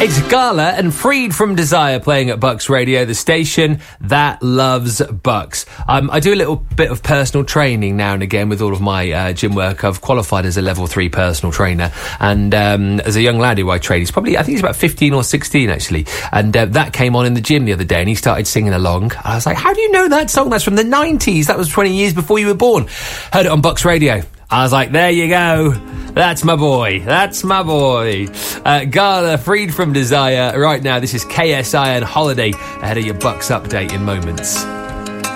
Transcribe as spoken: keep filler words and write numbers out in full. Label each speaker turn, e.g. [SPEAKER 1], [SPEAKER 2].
[SPEAKER 1] It's Gala and Freed from Desire playing at Bucks Radio, the station that loves Bucks. Um, I do a little bit of personal training now and again with all of my uh, gym work. I've qualified as a level three personal trainer, and um, as a young lad who I train, he's probably, I think he's about fifteen or sixteen actually, and uh, that came on in the gym the other day and he started singing along. I was like, how do you know that song? That's from the nineties. That was twenty years before you were born. Heard it on Bucks Radio. I was like, there you go. That's my boy. That's my boy. Uh, Gala, Freed from Desire. Right now, this is K S I and Holiday ahead of your Bucks update in moments.